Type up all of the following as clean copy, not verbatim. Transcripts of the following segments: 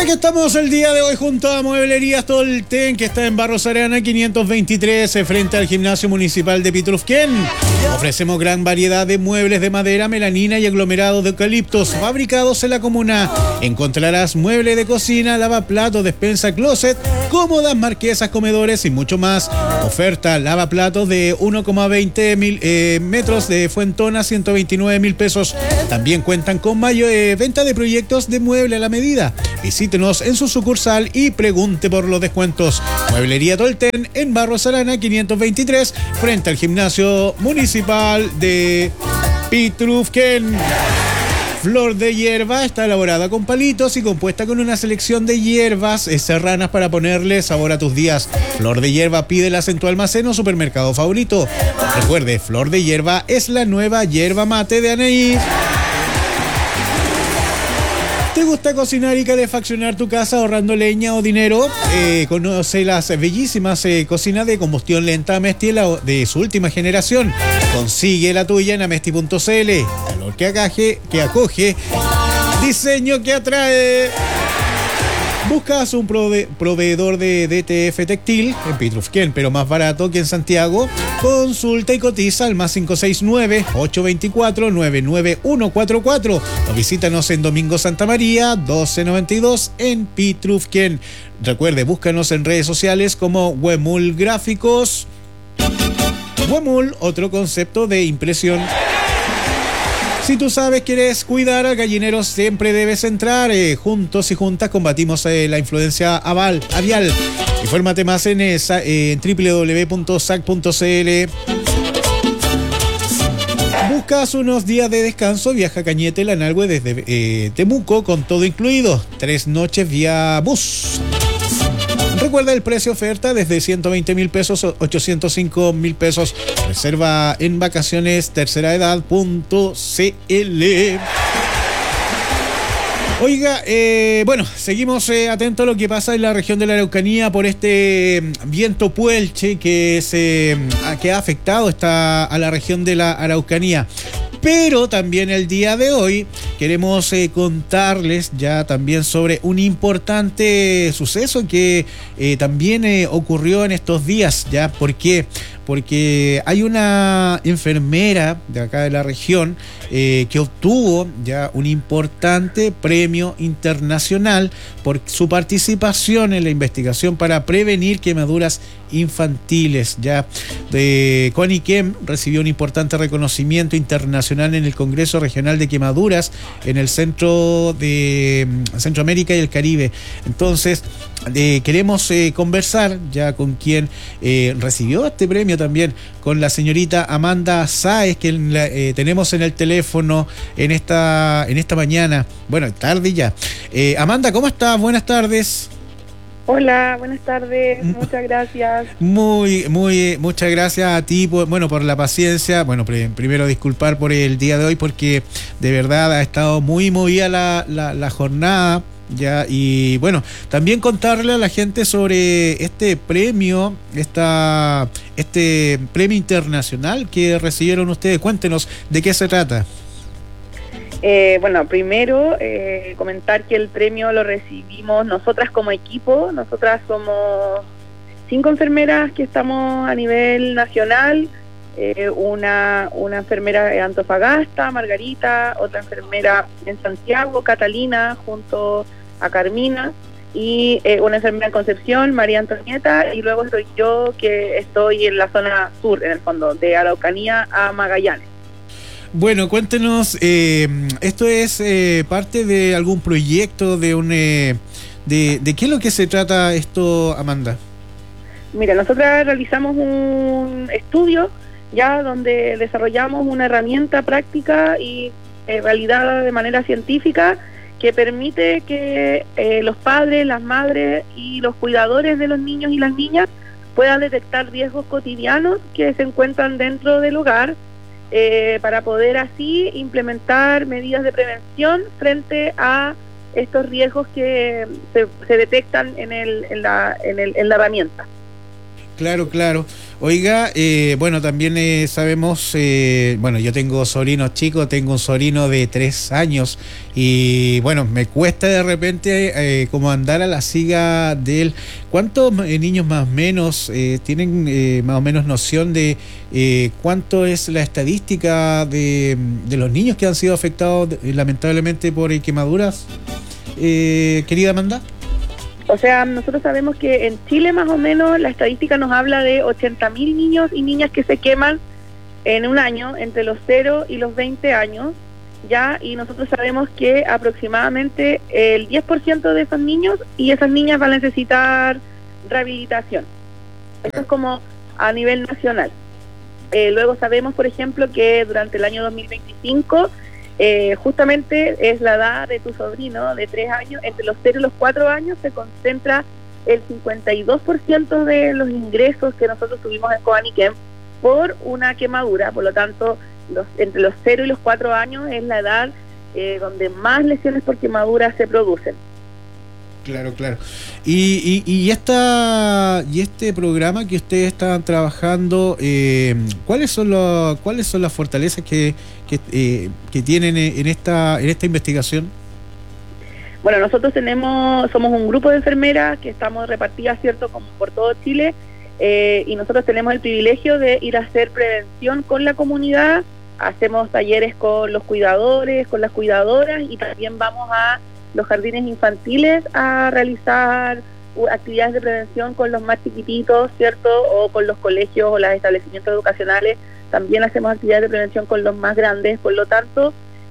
Aquí estamos el día de hoy junto a Mueblerías Tolten, que está en Barros Arana 523, frente al Gimnasio Municipal de Pitrufquén. Ofrecemos gran variedad de muebles de madera, melanina y aglomerados de eucaliptos fabricados en la comuna. Encontrarás muebles de cocina, lavaplatos, despensa, closet, cómodas, marquesas, comedores y mucho más. Oferta lavaplatos de 1,20 metros de Fuentona, 129.000 pesos. También cuentan con venta de proyectos de mueble a la medida. Visítenos en su sucursal y pregunte por los descuentos. Mueblería Tolten en Barros Arana 523, frente al Gimnasio Municipal de Pitrufquén. Flor de hierba está elaborada con palitos y compuesta con una selección de hierbas serranas para ponerle sabor a tus días. Flor de hierba, pídelas en tu almacén o supermercado favorito. Recuerde, Flor de hierba es la nueva hierba mate de Anaís. ¿Te gusta cocinar y calefaccionar tu casa ahorrando leña o dinero? Conoce las bellísimas cocinas de combustión lenta Amesti de su última generación. Consigue la tuya en amesti.cl. Calor que acoge, diseño que atrae. Buscas un proveedor de DTF Textil en Pitrufquén, pero más barato que en Santiago. Consulta y cotiza al más 569-824-99144. O visítanos en Domingo Santa María, 1292 en Pitrufquén. Recuerde, búscanos en redes sociales como Wemul Gráficos. Wemul, otro concepto de impresión. Si tú sabes, quieres cuidar al gallinero, siempre debes entrar. Juntos y juntas combatimos la influencia avial. Infórmate más en www.sac.cl. Buscas unos días de descanso, viaja a Cañete, Lanalhue desde Temuco con todo incluido. 3 noches vía bus. Recuerda el precio oferta desde 120.000 pesos, 805.000 pesos. Reserva en vacaciones terceraedad.cl. Oiga, bueno, seguimos atentos a lo que pasa en la región de la Araucanía por este viento puelche que ha afectado a la región de la Araucanía. Pero también el día de hoy queremos contarles ya también sobre un importante suceso que también ocurrió en estos días. ¿Ya? ¿Por qué? Porque hay una enfermera de acá de la región que obtuvo ya un importante premio internacional por su participación en la investigación para prevenir quemaduras infantiles. Ya CONIQUEM recibió un importante reconocimiento internacional en el Congreso Regional de Quemaduras en el centro de Centroamérica y el Caribe. Entonces queremos conversar ya con quien recibió este premio también, con la señorita Amanda Sáez, que tenemos en el teléfono en esta mañana. Bueno, tarde ya. Amanda, ¿cómo estás? Buenas tardes. Hola, buenas tardes, muchas gracias. Muchas gracias a ti por la paciencia. Bueno, primero disculpar por el día de hoy, porque de verdad ha estado muy movida la jornada. Ya, y bueno, también contarle a la gente sobre este premio, este premio internacional que recibieron ustedes. Cuéntenos de qué se trata. Bueno, primero comentar que el premio lo recibimos nosotras como equipo. Nosotras somos 5 enfermeras que estamos a nivel nacional. Una enfermera de Antofagasta, Margarita, otra enfermera en Santiago, Catalina, junto a Carmina, y una enfermera en Concepción, María Antonieta, y luego estoy yo, que estoy en la zona sur, en el fondo, de Araucanía a Magallanes. Bueno, cuéntenos, ¿esto es parte de algún proyecto, de qué es lo que se trata esto, Amanda? Mira, nosotros realizamos un estudio ya donde desarrollamos una herramienta práctica y validada de manera científica que permite que los padres, las madres y los cuidadores de los niños y las niñas puedan detectar riesgos cotidianos que se encuentran dentro del hogar, para poder así implementar medidas de prevención frente a estos riesgos que se detectan en la herramienta. Claro, claro. Oiga, bueno, también sabemos, bueno, yo tengo sobrinos chicos, tengo un sobrino de 3 años y bueno, me cuesta de repente como andar a la siga de él. ¿Cuántos niños más o menos tienen más o menos noción de cuánto es la estadística de los niños que han sido afectados lamentablemente por quemaduras? Querida Amanda. O sea, nosotros sabemos que en Chile más o menos la estadística nos habla de 80.000 niños y niñas que se queman en un año, entre los 0 y los 20 años, ya, y nosotros sabemos que aproximadamente el 10% de esos niños y esas niñas van a necesitar rehabilitación. Esto es como a nivel nacional. Luego sabemos, por ejemplo, que durante el año 2025... justamente es la edad de tu sobrino de 3 años, entre los 0 y los 4 años se concentra el 52% de los ingresos que nosotros tuvimos en Coaniquem por una quemadura. Por lo tanto, entre los 0 y los 4 años es la edad donde más lesiones por quemadura se producen. Claro, claro. Y este programa que ustedes están trabajando, ¿cuáles son las fortalezas que tienen en esta investigación? Bueno, nosotros somos un grupo de enfermeras que estamos repartidas, ¿cierto?, como por todo Chile, y nosotros tenemos el privilegio de ir a hacer prevención con la comunidad. Hacemos talleres con los cuidadores, con las cuidadoras, y también vamos a los jardines infantiles a realizar actividades de prevención con los más chiquititos, ¿cierto? O con los colegios o los establecimientos educacionales. También hacemos actividades de prevención con los más grandes. Por lo tanto,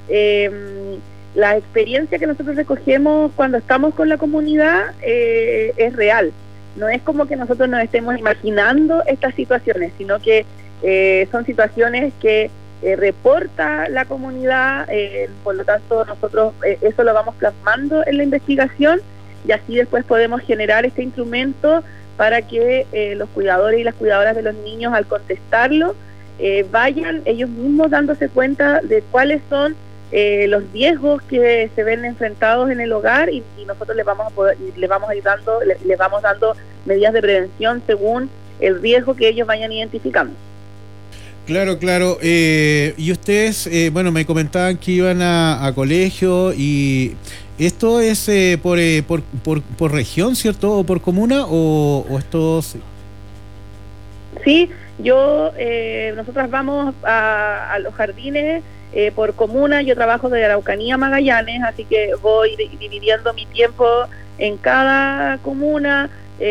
la experiencia que nosotros recogemos cuando estamos con la comunidad es real. No es como que nosotros nos estemos imaginando estas situaciones, sino que son situaciones que reporta la comunidad, por lo tanto nosotros eso lo vamos plasmando en la investigación, y así después podemos generar este instrumento para que los cuidadores y las cuidadoras de los niños, al contestarlo, vayan ellos mismos dándose cuenta de cuáles son los riesgos que se ven enfrentados en el hogar, y nosotros les vamos dando medidas de prevención según el riesgo que ellos vayan identificando. Claro, claro. Y ustedes, bueno, me comentaban que iban a colegio, y esto es por región, ¿cierto? ¿O por comuna? ¿O esto...? Sí, nosotras vamos a los jardines por comuna. Yo trabajo de Araucanía a Magallanes, así que voy dividiendo mi tiempo en cada comuna.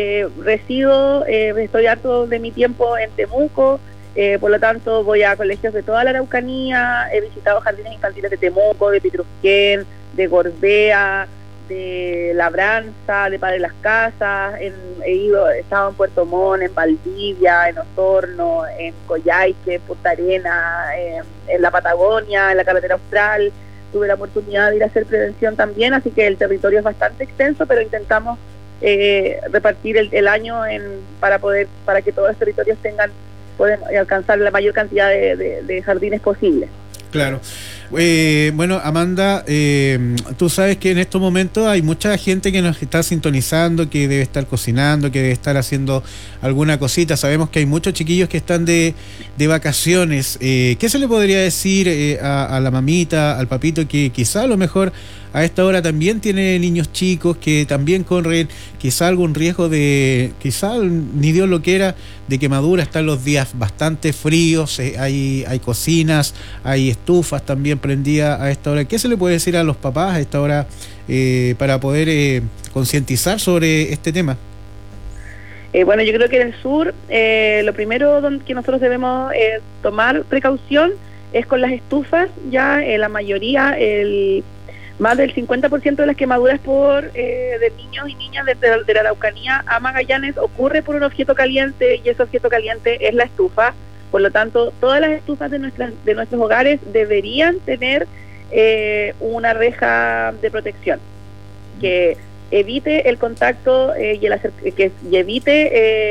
Estoy harto de mi tiempo en Temuco. Por lo tanto, voy a colegios de toda la Araucanía. He visitado jardines infantiles de Temuco, de Pitrufquén, de Gorbea, de Labranza, de Padre Las Casas. He estado en Puerto Montt, en Valdivia, en Osorno, en Coyhaique, Punta Arenas, en la Patagonia, en la Carretera Austral. Tuve la oportunidad de ir a hacer prevención también, así que el territorio es bastante extenso, pero intentamos repartir el año para que todos los territorios pueden alcanzar la mayor cantidad de jardines posibles. Claro. Bueno, Amanda, tú sabes que en estos momentos hay mucha gente que nos está sintonizando, que debe estar cocinando, que debe estar haciendo alguna cosita. Sabemos que hay muchos chiquillos que están de vacaciones. ¿Qué se le podría decir a la mamita, al papito, que quizá a lo mejor a esta hora también tiene niños chicos, que también corren quizá algún riesgo quizá ni Dios lo quiera, de quemadura? Están los días bastante fríos, hay cocinas, hay estufas también prendidas a esta hora. ¿Qué se le puede decir a los papás a esta hora para poder concientizar sobre este tema? Bueno, yo creo que en el sur lo primero que nosotros debemos tomar precaución es con las estufas. Ya la mayoría, más del 50% de las quemaduras de niños y niñas de la Araucanía a Magallanes ocurre por un objeto caliente, y ese objeto caliente es la estufa. Por lo tanto, todas las estufas de nuestros hogares deberían tener una reja de protección que evite el contacto que evite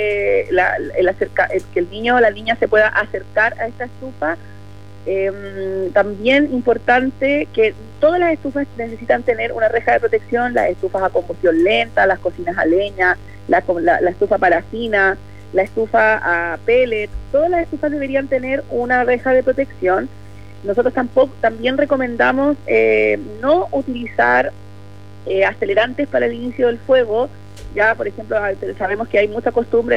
que el niño o la niña se pueda acercar a esta estufa. También importante que todas las estufas necesitan tener una reja de protección: las estufas a combustión lenta, las cocinas a leña, la estufa parafina, la estufa a pellet, todas las estufas deberían tener una reja de protección. Nosotros también recomendamos no utilizar acelerantes para el inicio del fuego. Ya, por ejemplo, sabemos que hay mucha costumbre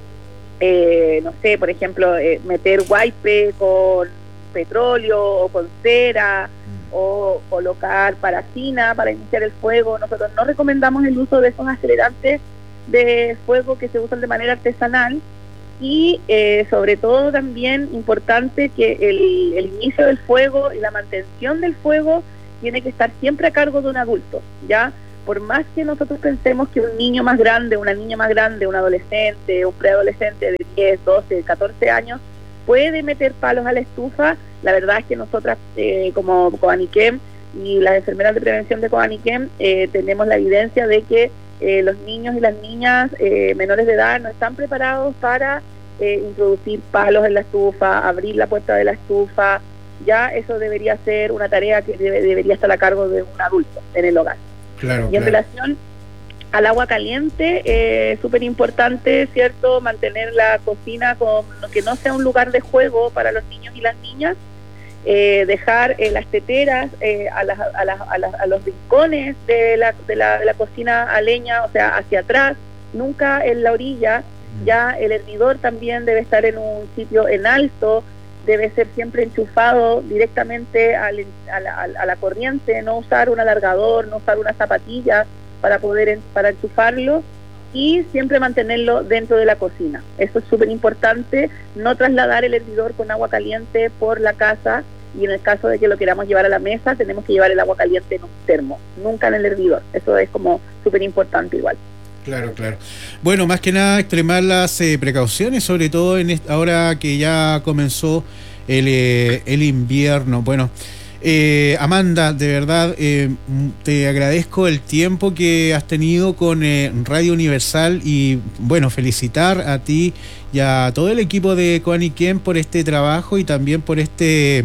de, no sé, por ejemplo, meter wipe con petróleo o con cera, o colocar parafina para iniciar el fuego. Nosotros no recomendamos el uso de esos acelerantes de fuego que se usan de manera artesanal, y sobre todo también importante que el inicio del fuego y la mantención del fuego tiene que estar siempre a cargo de un adulto, ¿ya? Por más que nosotros pensemos que un niño más grande, una niña más grande, un adolescente, un preadolescente de 10, 12, 14 años puede meter palos a la estufa, la verdad es que nosotras como Coaniquem y las enfermeras de prevención de Coaniquem tenemos la evidencia de que los niños y las niñas menores de edad no están preparados para introducir palos en la estufa, abrir la puerta de la estufa. Ya eso debería ser una tarea que debería estar a cargo de un adulto en el hogar. Claro, y en relación al agua caliente, súper importante, ¿cierto? Mantener la cocina con que no sea un lugar de juego para los niños y las niñas, dejar las teteras a los rincones de la cocina a leña, o sea, hacia atrás, nunca en la orilla. Ya el hervidor también debe estar en un sitio en alto, debe ser siempre enchufado directamente a la corriente, no usar un alargador, no usar una zapatilla para enchufarlo, y siempre mantenerlo dentro de la cocina. Eso es súper importante, no trasladar el hervidor con agua caliente por la casa, y en el caso de que lo queramos llevar a la mesa, tenemos que llevar el agua caliente en un termo, nunca en el hervidor. Eso es como súper importante igual. Claro, claro. Bueno, más que nada extremar las precauciones, sobre todo ahora que ya comenzó el invierno. Bueno, Amanda, de verdad, te agradezco el tiempo que has tenido con Radio Universal, y bueno, felicitar a ti y a todo el equipo de Coaniquem por este trabajo, y también por este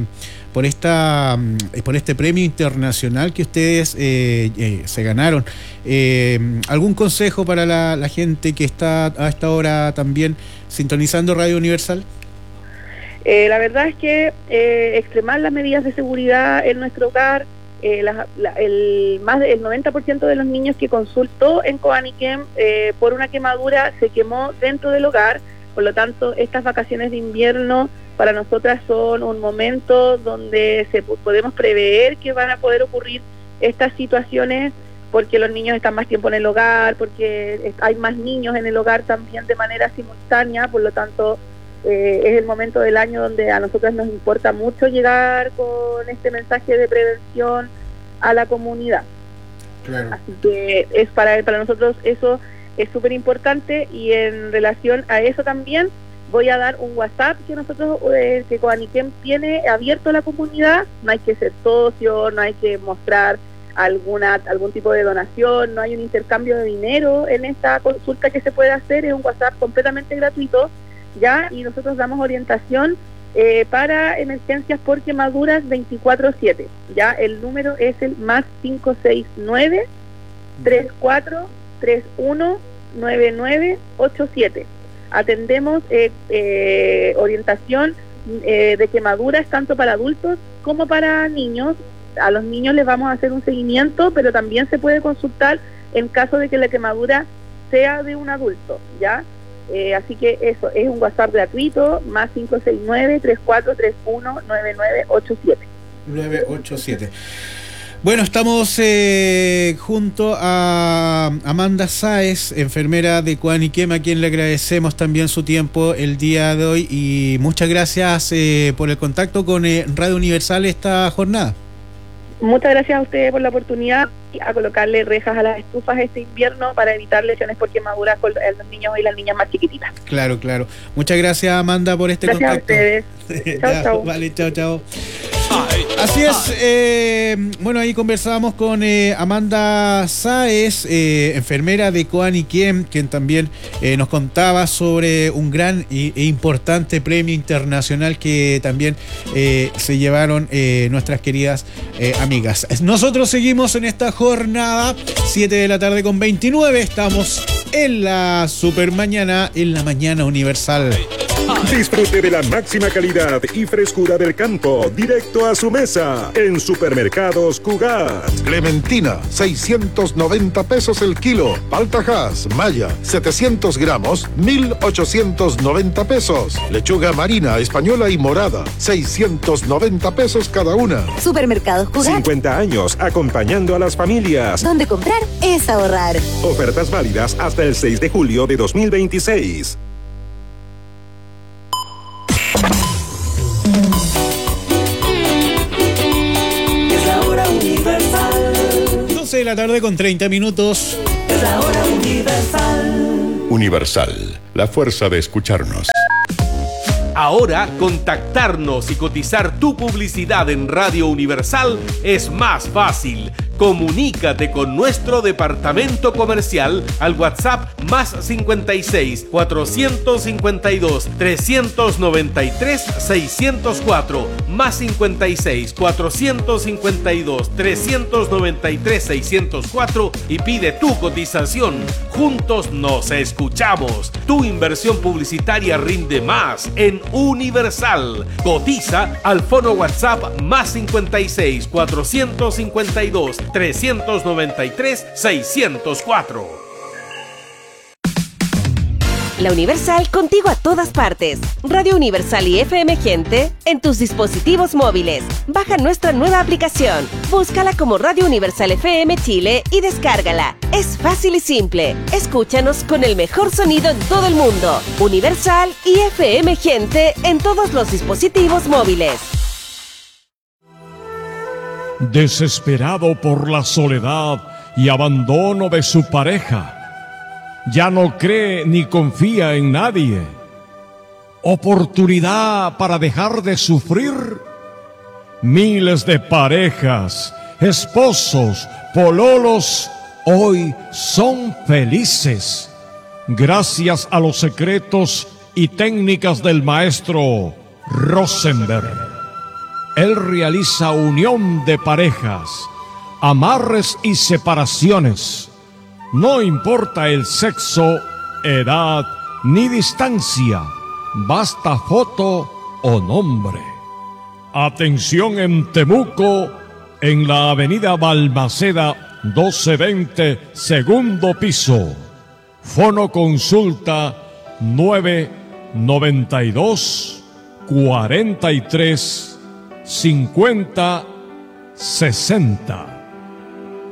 premio internacional que ustedes se ganaron. ¿Algún consejo para la gente que está a esta hora también sintonizando Radio Universal? La verdad es que extremar las medidas de seguridad en nuestro hogar. Más del 90% de los niños que consultó en Coaniquem por una quemadura se quemó dentro del hogar. Por lo tanto, estas vacaciones de invierno para nosotras son un momento donde podemos prever que van a poder ocurrir estas situaciones, porque los niños están más tiempo en el hogar, porque hay más niños en el hogar también de manera simultánea. Por lo tanto, es el momento del año donde a nosotras nos importa mucho llegar con este mensaje de prevención a la comunidad. Claro. Así que es para nosotros eso es súper importante. Y en relación a eso también voy a dar un WhatsApp que nosotros, que Coaniquem tiene abierto a la comunidad. No hay que ser socio, no hay que mostrar algún tipo de donación, no hay un intercambio de dinero en esta consulta que se puede hacer. Es un WhatsApp completamente gratuito, ya, y nosotros damos orientación para emergencias por quemaduras 24/7. Ya, el número es el más 569-3431-9987. Atendemos orientación de quemaduras tanto para adultos como para niños. A los niños les vamos a hacer un seguimiento, pero también se puede consultar en caso de que la quemadura sea de un adulto, ¿ya? Así que eso, es un WhatsApp gratuito, más 569-3431-9987. 987. Bueno, estamos junto a Amanda Sáez, enfermera de Coaniquem, a quien le agradecemos también su tiempo el día de hoy, y muchas gracias por el contacto con Radio Universal esta jornada. Muchas gracias a ustedes por la oportunidad a colocarle rejas a las estufas este invierno para evitar lesiones por quemaduras con los niños y las niñas más chiquititas. Claro, claro. Muchas gracias, Amanda, por este contacto. Gracias a ustedes. Chao, chao. Vale, chao, chao. Así es, bueno, ahí conversábamos con Amanda Sáez, enfermera de Coaniquem, quien también nos contaba sobre un gran e importante premio internacional que también se llevaron nuestras queridas amigas. Nosotros seguimos en esta jornada, 7 de la tarde con 29, estamos en la Supermañana, en la Mañana Universal. Disfrute de la máxima calidad y frescura del campo, directo a su mesa, en Supermercados Cugat. Clementina, 690 pesos el kilo. Paltajas, Maya, 700 gramos, 1,890 pesos. Lechuga marina, española y morada, 690 pesos cada una. Supermercados Cugat. 50 años acompañando a las familias. Donde comprar es ahorrar. Ofertas válidas hasta el 6 de julio de 2026. De la tarde con 30 minutos. Es la hora Universal. Universal, la fuerza de escucharnos. Ahora, contactarnos y cotizar tu publicidad en Radio Universal es más fácil. Comunícate con nuestro departamento comercial al WhatsApp más 56 452 393 604 más 56 452 393 604 y pide tu cotización. Juntos nos escuchamos. Tu inversión publicitaria rinde más en Universal. Cotiza al fono WhatsApp más 56 452 393 604. La Universal contigo a todas partes. Radio Universal y FM Gente en tus dispositivos móviles. Baja nuestra nueva aplicación. Búscala como Radio Universal FM Chile y descárgala. Es fácil y simple. Escúchanos con el mejor sonido en todo el mundo. Universal y FM Gente en todos los dispositivos móviles. Desesperado por la soledad y abandono de su pareja, ya no cree ni confía en nadie. Oportunidad para dejar de sufrir. Miles de parejas, esposos, pololos, hoy son felices gracias a los secretos y técnicas del maestro Rosenberg. Él realiza unión de parejas, amarres y separaciones. No importa el sexo, edad ni distancia, basta foto o nombre. Atención en Temuco, en la avenida Balmaceda 1220, segundo piso. Fono consulta 992 43 50 60.